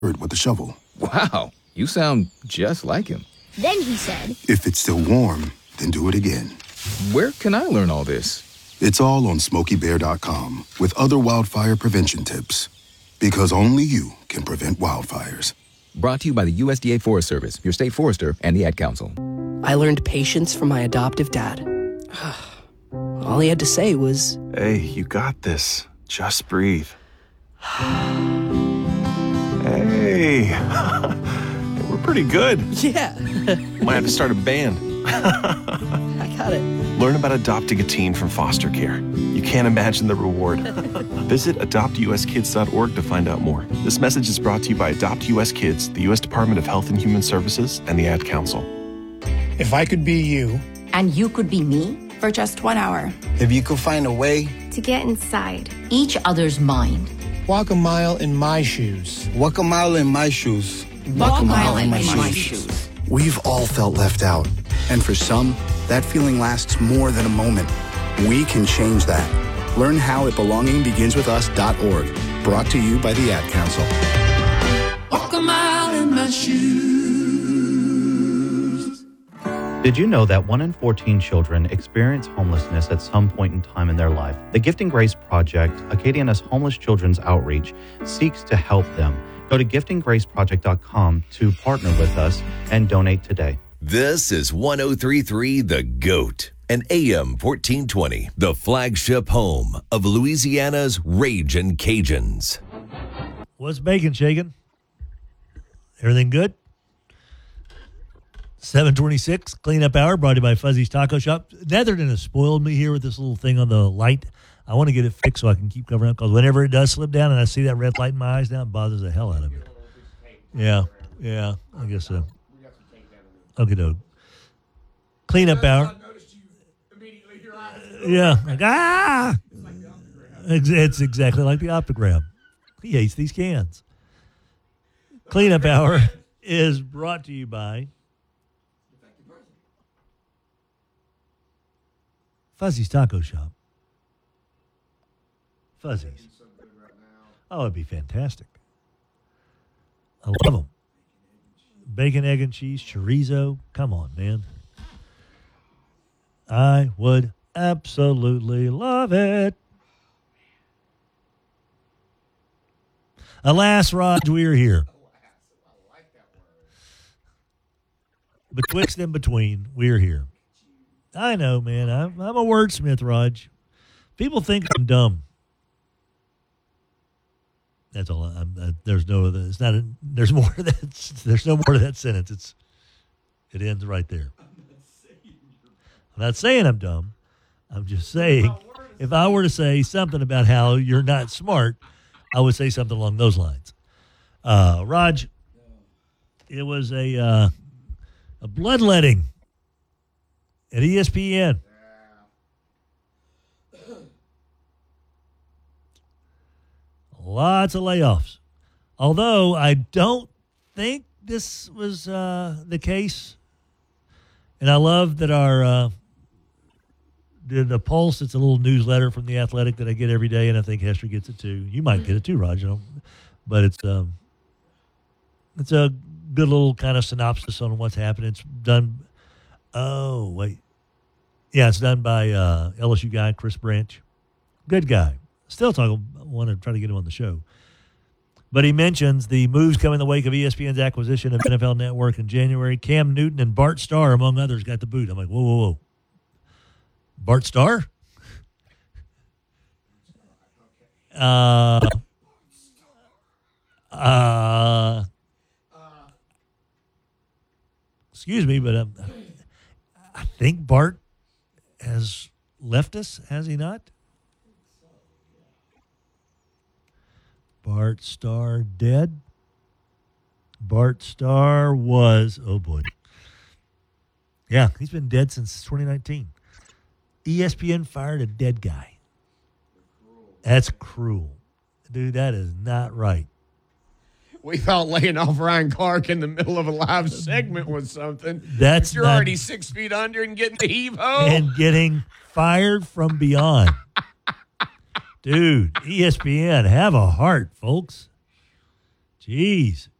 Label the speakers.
Speaker 1: with a shovel.
Speaker 2: Wow, you sound just like him.
Speaker 3: Then he said,
Speaker 1: If it's still warm, then do it again.
Speaker 2: Where can I learn all this?
Speaker 1: It's all on SmokeyBear.com with other wildfire prevention tips. Because only you can prevent wildfires.
Speaker 2: Brought to you by the USDA Forest Service, your state forester, and the Ad Council.
Speaker 4: I learned patience from my adoptive dad. All he had to say was,
Speaker 5: "Hey, you got this. Just breathe." Hey, we're pretty good.
Speaker 4: yeah,
Speaker 5: Might have to start a band.
Speaker 4: I got it.
Speaker 5: Learn about adopting a teen from foster care. You can't imagine the reward. Visit adoptuskids.org to find out more. This message is brought to you by Adopt US Kids, the U.S. Department of Health and Human Services, and the Ad Council.
Speaker 6: If I could be you.
Speaker 7: And you could be me for just 1 hour.
Speaker 6: If you could find a way.
Speaker 3: to get inside
Speaker 7: Each other's mind.
Speaker 6: Walk a mile in my shoes.
Speaker 8: Walk a mile in my shoes.
Speaker 7: Walk a mile in my shoes.
Speaker 9: We've all felt left out. And for some, that feeling lasts more than a moment. We can change that. Learn how at belongingbeginswithus.org. Brought to you by the Ad Council.
Speaker 10: Walk a mile in my shoes.
Speaker 11: Did you know that 1 in 14 children experience homelessness at some point in time in their life? The Gifting Grace Project, Acadiana's homeless children's outreach, seeks to help them. Go to giftinggraceproject.com to partner with us and donate today.
Speaker 12: This is 103.3 The GOAT and AM 1420, the flagship home of Louisiana's Ragin' Cajuns.
Speaker 13: What's bacon shaking? Everything good? 7:26, cleanup hour, brought to you by Fuzzy's Taco Shop. Netherton has spoiled me here with this little thing on the light. I want to get it fixed so I can keep covering up, because whenever it does slip down and I see that red light in my eyes now, it bothers the hell out of me. Yeah, I guess so. Okay, doke. Cleanup hour. Yeah, like, it's exactly like the optogram. He hates these cans. Cleanup hour is brought to you by Fuzzy's Taco Shop. Fuzzy's. Oh, it'd be fantastic. I love them. Bacon, egg, and cheese, chorizo. Come on, man. I would absolutely love it. Alas, Raj, we are here. Betwixt and between, we are here. I know, man. I'm a wordsmith, Raj. People think I'm dumb. That's all. There's no other. It's not. There's more. There's no more to that sentence. It ends right there. I'm not saying I'm dumb. I'm just saying, if I were to say something about how you're not smart, I would say something along those lines. Raj, it was a bloodletting at ESPN. Lots of layoffs. Although I don't think this was the case. And I love that our the Pulse, it's a little newsletter from The Athletic that I get every day, and I think Hester gets it too. You might get it too, Roger. But it's a good little kind of synopsis on what's happening. It's done. Oh, wait. Yeah, it's done by LSU guy, Chris Branch. Good guy. Still want to try to get him on the show. But he mentions the moves coming in the wake of ESPN's acquisition of NFL Network in January. Cam Newton and Bart Starr, among others, got the boot. I'm like, whoa. Bart Starr? Excuse me, but I think Bart has left us, has he not? Bart Starr dead? Bart Starr was, oh boy. Yeah, he's been dead since 2019. ESPN fired a dead guy. That's cruel. Dude, that is not right.
Speaker 14: We thought laying off Ryan Clark in the middle of a live segment was something.
Speaker 13: That's
Speaker 14: you're already 6 feet under and getting the heave-ho.
Speaker 13: And getting fired from beyond. Dude, ESPN, have a heart, folks. Jeez.